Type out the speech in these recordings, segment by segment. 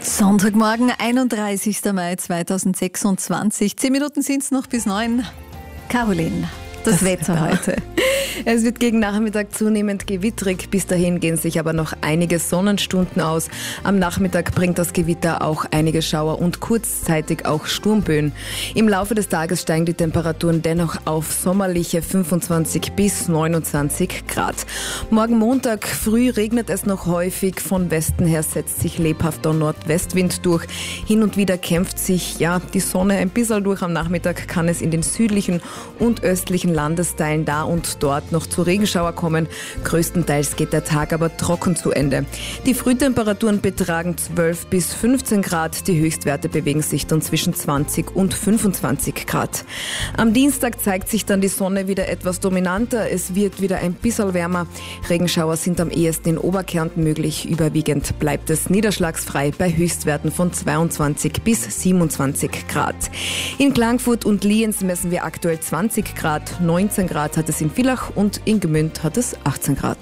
Sonntagmorgen, 31. Mai 2026. 10 Minuten sind es noch bis 9. Caroline, das Wetter heute. Es wird gegen Nachmittag zunehmend gewittrig. Bis dahin gehen sich aber noch einige Sonnenstunden aus. Am Nachmittag bringt das Gewitter auch einige Schauer und kurzzeitig auch Sturmböen. Im Laufe des Tages steigen die Temperaturen dennoch auf sommerliche 25 bis 29 Grad. Morgen Montag früh regnet es noch häufig. Von Westen her setzt sich lebhafter Nordwestwind durch. Hin und wieder kämpft sich die Sonne ein bisschen durch. Am Nachmittag kann es in den südlichen und östlichen Landesteilen da und dort noch zu Regenschauer kommen. Größtenteils geht der Tag aber trocken zu Ende. Die Frühtemperaturen betragen 12 bis 15 Grad. Die Höchstwerte bewegen sich dann zwischen 20 und 25 Grad. Am Dienstag zeigt sich dann die Sonne wieder etwas dominanter. Es wird wieder ein bisschen wärmer. Regenschauer sind am ehesten in Oberkärnten möglich. Überwiegend bleibt es niederschlagsfrei bei Höchstwerten von 22 bis 27 Grad. In Klagenfurt und Lienz messen wir aktuell 20 Grad. 19 Grad hat es in Villach und in Gmünd hat es 18 Grad.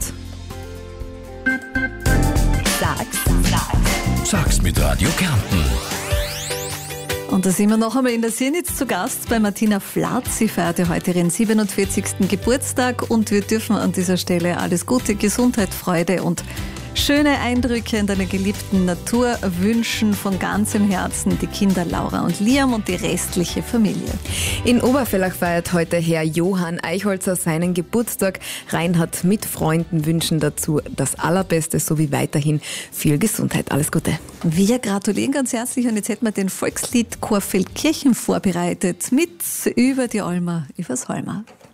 Sag's mit Radio Kärnten. Und da sind wir noch einmal in der Sirnitz zu Gast bei Martina Flatz. Sie feierte heute ihren 47. Geburtstag und wir dürfen an dieser Stelle alles Gute, Gesundheit, Freude und schöne Eindrücke in deiner geliebten Natur wünschen von ganzem Herzen die Kinder Laura und Liam und die restliche Familie. In Obervellach feiert heute Herr Johann Eichholzer seinen Geburtstag. Reinhard mit Freunden wünschen dazu das Allerbeste sowie weiterhin viel Gesundheit. Alles Gute. Wir gratulieren ganz herzlich und jetzt hätten wir den Volkslied Chor Feldkirchen vorbereitet mit Über die Alma, übers Holma.